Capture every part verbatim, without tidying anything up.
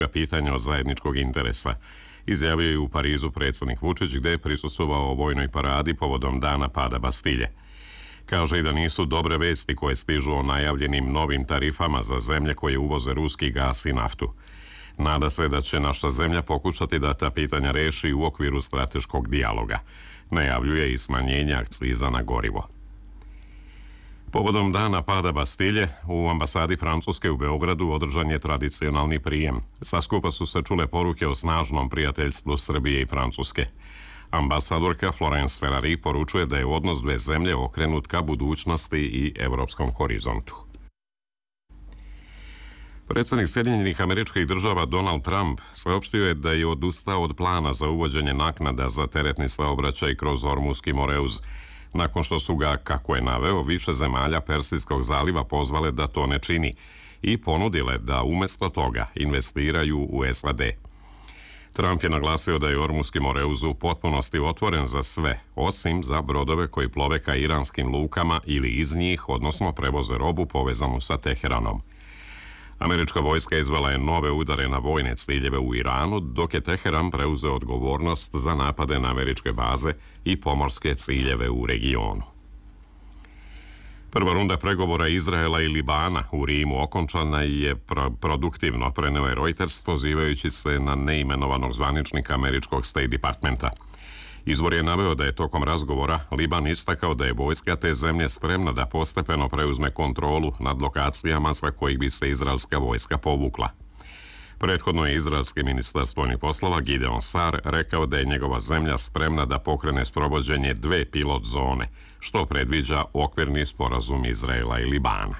pitanja od zajedničkog interesa, izjavio je u Parizu predsjednik Vučić, gdje je prisustvovao vojnoj paradi povodom dana pada Bastilje. Kaže i da nisu dobre vesti koje stižu o najavljenim novim tarifama za zemlje koje uvoze ruski gas i naftu. Nada se da će naša zemlja pokušati da ta pitanja reši u okviru strateškog dijaloga. Najavljuje i smanjenje akciza na gorivo. Povodom dana pada Bastilje, u ambasadi Francuske u Beogradu održan je tradicionalni prijem. Sa skupa su se čule poruke o snažnom prijateljstvu Srbije i Francuske. Ambasadorka Florence Ferrari poručuje da je odnos dve zemlje okrenut ka budućnosti i evropskom horizontu. Predsjednik Sjedinjenih Američkih Država Donald Trump saopštio je da je odustao od plana za uvođenje naknada za teretni saobraćaj kroz Ormuski moreuz, nakon što su ga, kako je naveo, više zemalja Persijskog zaliva pozvale da to ne čini i ponudile da umjesto toga investiraju u S A D. Trump je naglasio da je Ormuski moreuz u potpunosti otvoren za sve, osim za brodove koji plove ka iranskim lukama ili iz njih, odnosno prevoze robu povezanu sa Teheranom. Američka vojska izvela je nove udare na vojne ciljeve u Iranu, dok je Teheran preuzeo odgovornost za napade na američke baze i pomorske ciljeve u regionu. Prva runda pregovora Izraela i Libana u Rimu okončana je pro- produktivno, preneo je Reuters, pozivajući se na neimenovanog zvaničnika američkog State Departmenta. Izvor je naveo da je tokom razgovora Liban istakao da je vojska te zemlje spremna da postepeno preuzme kontrolu nad lokacijama sa kojih bi se izraelska vojska povukla. Prethodno je izraelski ministar spoljnih poslova Gideon Sar rekao da je njegova zemlja spremna da pokrene sprovođenje dve pilot zone, što predviđa okvirni sporazum Izraela i Libana.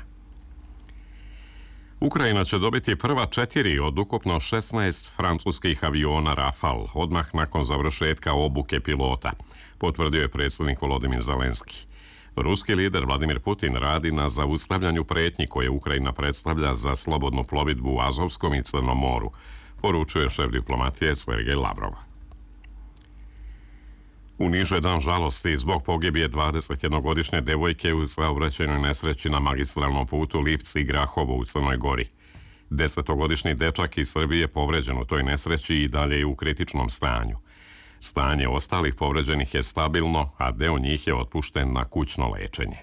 Ukrajina će dobiti prva četiri od ukupno šesnaest francuskih aviona Rafale odmah nakon završetka obuke pilota, potvrdio je predsjednik Volodymyr Zelenski. Ruski lider Vladimir Putin radi na zaustavljanju pretnji koje Ukrajina predstavlja za slobodnu plovidbu u Azovskom i Crnom moru, poručuje šef diplomatije Sergej Lavrov. U Nišu je dan žalosti zbog pogibije dvadesetjednogodišnje devojke u saobraćajnoj nesreći na magistralnom putu Lipci-Grahovo u Crnoj Gori. Desetogodišnji dečak iz Srbije povređen u toj nesreći i dalje je u kritičnom stanju. Stanje ostalih povređenih je stabilno, a deo njih je otpušten na kućno lečenje.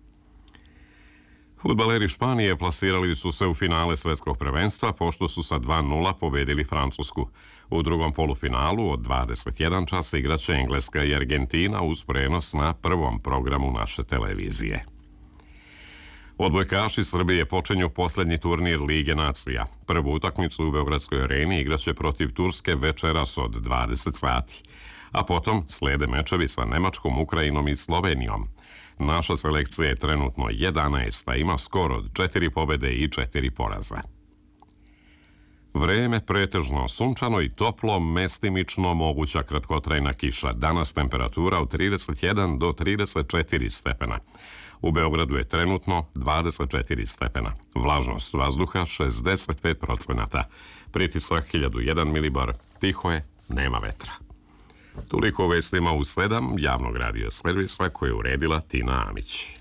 Fudbaleri Španije plasirali su se u finale svetskog prvenstva pošto su sa dva nula pobedili Francusku. U drugom polufinalu od dvadeset jedan čas igraće Engleska i Argentina uz prenos na prvom programu naše televizije. Odbojkaši Srbije počinju posljednji turnir Lige nacija. Prvu utakmicu u Beogradskoj areni igraće protiv Turske večeras od dvadeset sati, a potom slede mečevi sa Nemačkom, Ukrajinom i Slovenijom. Naša selekcija je trenutno jedanaesta, ima skor od četiri pobede i četiri poraza. Vreme pretežno sunčano i toplo, mestimično moguća kratkotrajna kiša. Danas temperatura od trideset jedan do trideset četiri stepena. U Beogradu je trenutno dvadeset četiri stepena. Vlažnost vazduha šezdeset pet procenata. Pritisak hiljadu jedan milibar. Tiho je, nema vetra. Toliko u vestima u sedam javnog radio servisa koje je uredila Tina Amić.